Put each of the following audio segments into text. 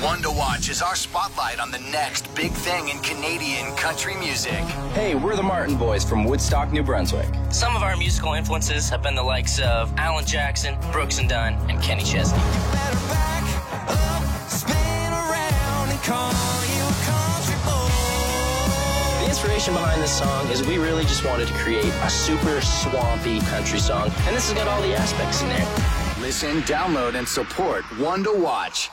One to Watch is our spotlight on the next big thing in Canadian country music. Hey, we're the Martin Boys from Woodstock, New Brunswick. Some of our musical influences have been the likes of Alan Jackson, Brooks and Dunn, and Kenny Chesney. The inspiration behind this song is we really just wanted to create a super swampy country song, and this has got all the aspects in there. Listen, download, and support One to Watch.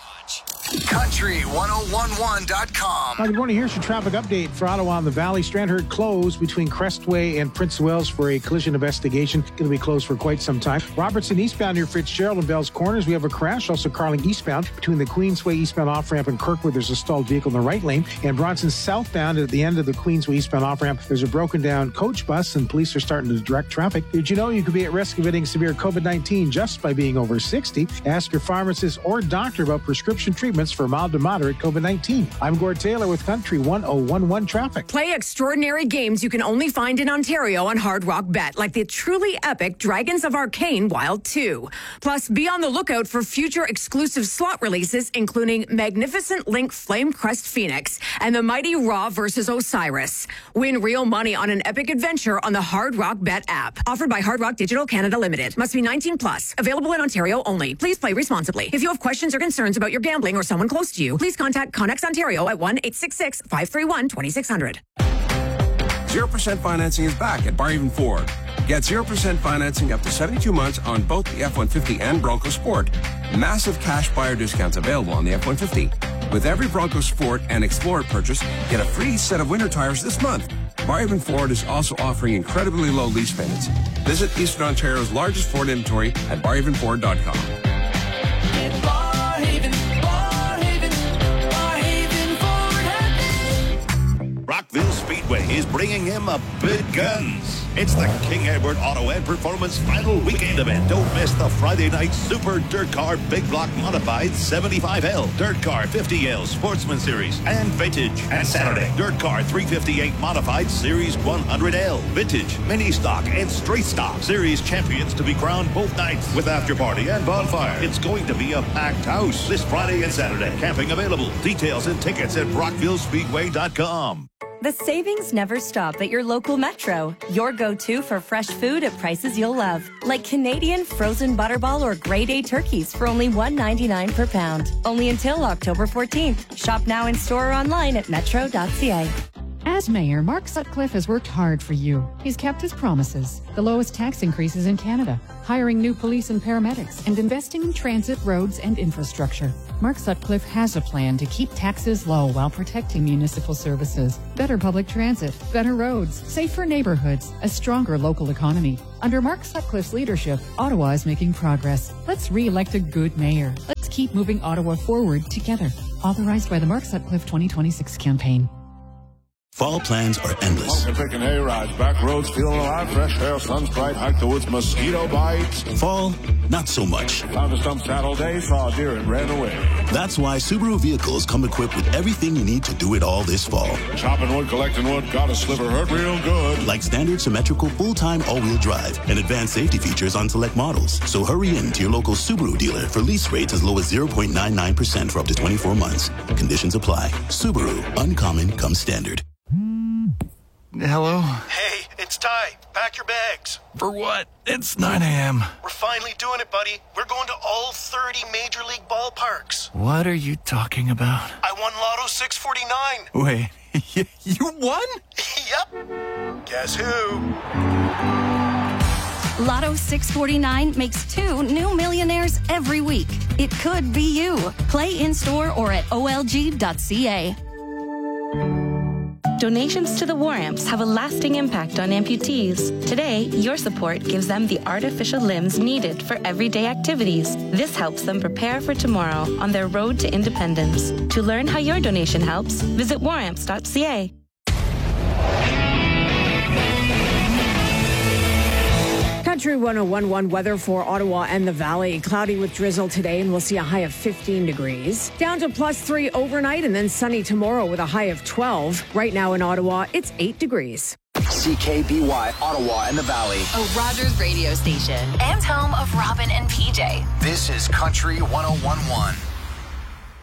Country1011.com. Good morning. Here's your traffic update for Ottawa and the Valley. Strandherd closed between Crestway and Prince of Wales for a collision investigation. Going to be closed for quite some time. Robertson eastbound near Fitzgerald and Bell's Corners. We have a crash. Also Carling eastbound between the Queensway eastbound off-ramp and Kirkwood. There's a stalled vehicle in the right lane. And Bronson southbound at the end of the Queensway eastbound off-ramp. There's a broken down coach bus and police are starting to direct traffic. Did you know you could be at risk of getting severe COVID-19 just by being over 60? Ask your pharmacist or doctor about prescription treatments for mild to moderate COVID-19. I'm Gord Taylor with Country 1011 Traffic. Play extraordinary games you can only find in Ontario on Hard Rock Bet, like the truly epic Dragons of Arcane Wild 2. Plus, be on the lookout for future exclusive slot releases, including Magnificent Link Flame Crest Phoenix and the Mighty Raw versus Osiris. Win real money on an epic adventure on the Hard Rock Bet app. Offered by Hard Rock Digital Canada Limited. Must be 19 plus. Available in Ontario only. Please play responsibly. If you have questions or concerns about your gambling or someone close to you, please contact Connex Ontario at 1-866-531-2600. 0% financing is back at Barr-Even Ford. Get 0% financing up to 72 months on both the F-150 and Bronco Sport. Massive cash buyer discounts available on the F-150. With every Bronco Sport and Explorer purchase, get a free set of winter tires this month. Barr-Even Ford is also offering incredibly low lease payments. Visit Eastern Ontario's largest Ford inventory at barrevenford.com. Rockville Speedway is bringing him a big guns. It's the King Edward Auto and Performance final weekend event. Don't miss the Friday night Super Dirt Car Big Block Modified 75L, Dirt Car 50L Sportsman Series, and Vintage. And Saturday, Dirt Car 358 Modified Series 100L, Vintage, Mini Stock, and Straight Stock Series champions to be crowned both nights with after party and bonfire. It's going to be a packed house this Friday and Saturday. Camping available. Details and tickets at rockvillespeedway.com. The savings never stop at your local Metro. Your go-to for fresh food at prices you'll love. Like Canadian frozen butterball or grade A turkeys for only $1.99 per pound. Only until October 14th. Shop now in store or online at metro.ca. As mayor, Mark Sutcliffe has worked hard for you. He's kept his promises. The lowest tax increases in Canada, hiring new police and paramedics, and investing in transit, roads, and infrastructure. Mark Sutcliffe has a plan to keep taxes low while protecting municipal services. Better public transit, better roads, safer neighborhoods, a stronger local economy. Under Mark Sutcliffe's leadership, Ottawa is making progress. Let's re-elect a good mayor. Let's keep moving Ottawa forward together. Authorized by the Mark Sutcliffe 2026 campaign. Fall plans are endless. Taking hay rides, back roads, feeling alive, fresh air, sun's bright, hike the woods, mosquito bites. Fall, not so much. Found a stump saddle day, saw a deer and ran away. That's why Subaru vehicles come equipped with everything you need to do it all this fall. Chopping wood, collecting wood, got a sliver, hurt real good. Like standard symmetrical full-time all-wheel drive and advanced safety features on select models. So hurry in to your local Subaru dealer for lease rates as low as 0.99% for up to 24 months. Conditions apply. Subaru, uncommon comes standard. Hello? Hey, it's Ty. Pack your bags. For what? It's 9 a.m. We're finally doing it, buddy. We're going to all 30 Major League ballparks. What are you talking about? I won Lotto 649. Wait, you won? Yep. Guess who? Lotto 649 makes 2 new millionaires every week. It could be you. Play in-store or at olg.ca. Donations to the War Amps have a lasting impact on amputees. Today, your support gives them the artificial limbs needed for everyday activities. This helps them prepare for tomorrow on their road to independence. To learn how your donation helps, visit waramps.ca. Country 1011 weather for Ottawa and the Valley. Cloudy with drizzle today, and we'll see a high of 15 degrees. Down to +3 overnight, and then sunny tomorrow with a high of 12. Right now in Ottawa, it's 8 degrees. CKBY, Ottawa and the Valley. A Rogers radio station and home of Robin and PJ. This is Country 1011.